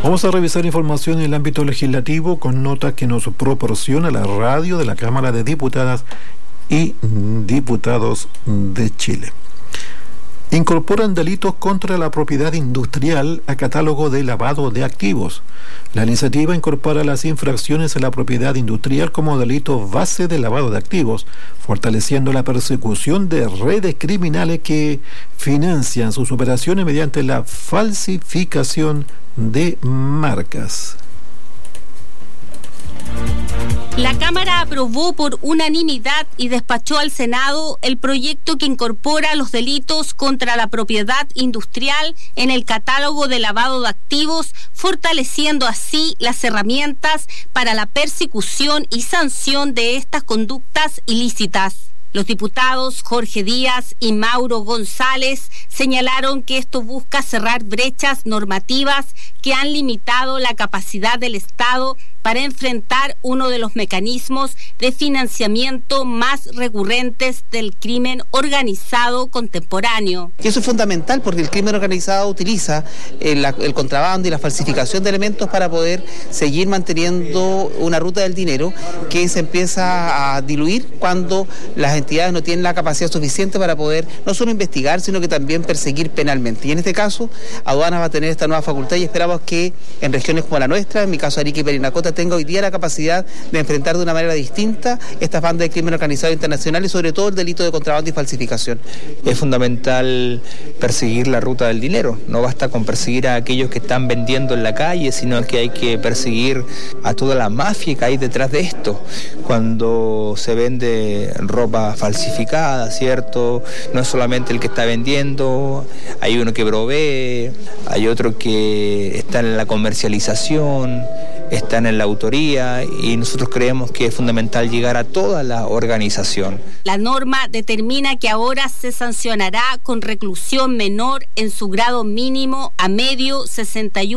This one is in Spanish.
Vamos a revisar información en el ámbito legislativo con notas que nos proporciona la radio de la Cámara de Diputadas y Diputados de Chile. Incorporan delitos contra la propiedad industrial a catálogo de lavado de activos. La iniciativa incorpora las infracciones a la propiedad industrial como delito base de lavado de activos, fortaleciendo la persecución de redes criminales que financian sus operaciones mediante la falsificación de marcas. La Cámara aprobó por unanimidad y despachó al Senado el proyecto que incorpora los delitos contra la propiedad industrial en el catálogo de lavado de activos, fortaleciendo así las herramientas para la persecución y sanción de estas conductas ilícitas. Los diputados Jorge Díaz y Mauro González señalaron que esto busca cerrar brechas normativas que han limitado la capacidad del Estado para enfrentar uno de los mecanismos de financiamiento más recurrentes del crimen organizado contemporáneo. Y eso es fundamental porque el crimen organizado utiliza el contrabando y la falsificación de elementos para poder seguir manteniendo una ruta del dinero que se empieza a diluir cuando las entidades no tienen la capacidad suficiente para poder no solo investigar, sino que también perseguir penalmente. Y en este caso, Aduanas va a tener esta nueva facultad y esperamos que en regiones como la nuestra, en mi caso Arica y Parinacota, tenga hoy día la capacidad de enfrentar de una manera distinta estas bandas de crimen organizado internacional y sobre todo el delito de contrabando y falsificación. Es fundamental perseguir la ruta del dinero. No basta con perseguir a aquellos que están vendiendo en la calle, sino que hay que perseguir a toda la mafia que hay detrás de esto. Cuando se vende ropa falsificada, ¿cierto? No es solamente el que está vendiendo, hay uno que provee, hay otro que está en la comercialización, están en la autoría y nosotros creemos que es fundamental llegar a toda la organización. La norma determina que ahora se sancionará con reclusión menor en su grado mínimo a medio 61